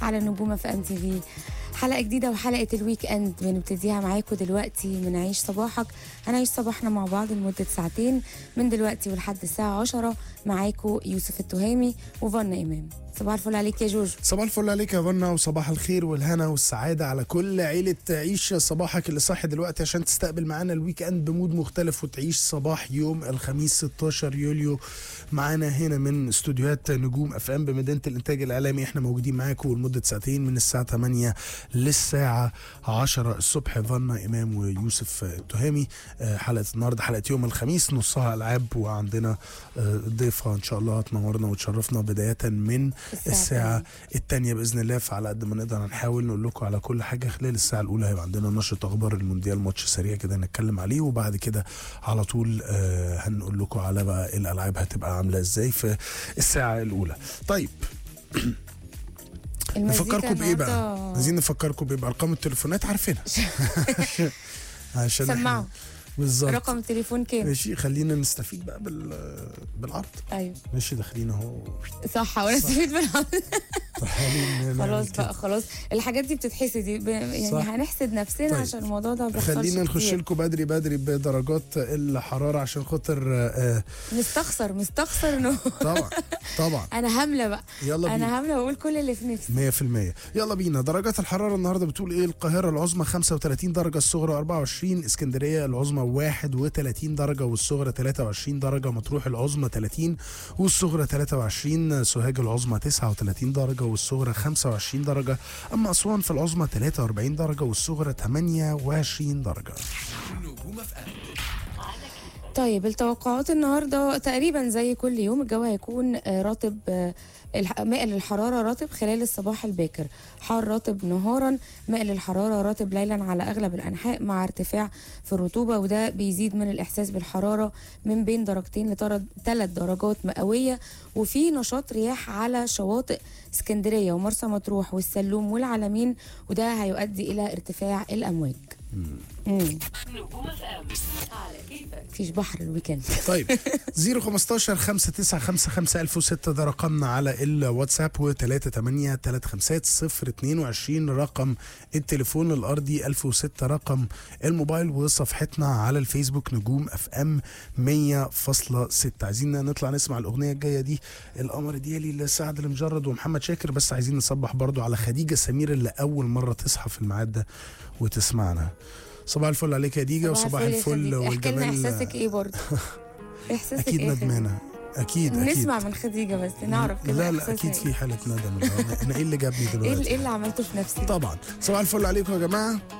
على نجوم اف ام تي في. حلقه جديده وحلقه الويك اند بنبتديها معاكم دلوقتي من عيش صباحك. هنعيش صباحنا مع بعض لمده ساعتين من دلوقتي ولحد الساعه 10. معاكم يوسف التهامي وفنا امام. صباح الفل عليك يا جوجو. صباح الفل عليك يا فنا، وصباح الخير والهنا والسعادة على كل عيلة عيش صباحك اللي صاحي دلوقتي عشان تستقبل معانا الويك اند بمود مختلف وتعيش صباح يوم الخميس 16 يوليو معانا هنا من استوديوهات نجوم اف ام بمدينة الانتاج الاعلامي. احنا موجودين معاكم لمدة ساعتين من الساعة 8 للساعة 10 الصبح. فنا امام ويوسف التهامي. حلقة النهارده حلقة يوم الخميس، نصها العاب، وعندنا ضيفة ان شاء الله هتنورنا وتشرفنا بداية من الساعة الثانية بإذن الله. فعلى قد ما نقدر هنحاول نقول لكم على كل حاجة. خلال الساعة الأولى هيبقى عندنا نشرة أخبار المونديال، ماتش سريع كده نتكلم عليه، وبعد كده على طول هنقول لكم على بقى الألعاب هتبقى عاملة إزاي في الساعة الأولى. طيب نفكركم بإيه بقى؟ عايزين نفكركم بإيه بقى؟ أرقام التليفونات عارفينها عشان سمعوا بالظبط. رقم التليفون كام؟ ماشي، خلينا نستفيد بقى بالعرض. ايوه ماشي، داخلين اهو. صح، ونستفيد بالعرض. خلاص كده. بقى، خلاص الحاجات دي بتتحسد يعني صح. هنحسد نفسنا. طيب. عشان الموضوع ده بيحصلش خلينا نخش كتير. لكم بدري بدرجات الحراره عشان خاطر مستخسر انه طبعا انا هامله بقى. يلا بينا. انا هامله واقول كل اللي في نفسي 100%. يلا بينا. درجات الحراره النهارده بتقول ايه؟ القاهره العظمى 35 درجه، الصغرى 24. اسكندريه العظمى 31 درجه والصغرى 23 درجه. مطروح العظمى 30 والصغرى 23. سوهاج العظمى 39 درجه والصغرى 25 درجه. اما اسوان في العظمى 43 درجه والصغرى 28 درجه. طيب التوقعات النهارده تقريبا زي كل يوم. الجو هيكون رطب، مائل الحرارة رطب خلال الصباح الباكر، حار رطب نهارا، مائل الحرارة رطب ليلا على أغلب الأنحاء مع ارتفاع في الرطوبة، وده بيزيد من الإحساس بالحرارة من بين درجتين ل3 درجات مئوية. وفي نشاط رياح على شواطئ اسكندرية ومرسى مطروح والسلوم والعلمين، وده هيؤدي إلى ارتفاع الأمواج. مفيش بحر الويكند. طيب 015 595 1006 ده رقمنا على الواتساب، و3835 رقم التليفون الارضي، 1006 رقم الموبايل، وصفحتنا على الفيسبوك نجوم اف ام 100.6. عايزين نطلع نسمع الاغنيه الجايه دي، القمر ديالي لسعد المجرد ومحمد شاكر. بس عايزين نصبح برضو على خديجه سمير اللي اول مره تصحى في الميعاد ده وتسمعنا. صباح الفل عليك يا ديجا، وصباح الفل والجمال. احكي لنا احساسك ايه برضه؟ احساسك اكيد ايه؟ ندمانه. اكيد نسمع من خديجه بس نعرف كده. لا اكيد في حاله ندم. انا ايه اللي جابني دلوقتي؟ ايه اللي عملته في نفسي؟ طبعا. صباح الفل عليكم يا جماعه.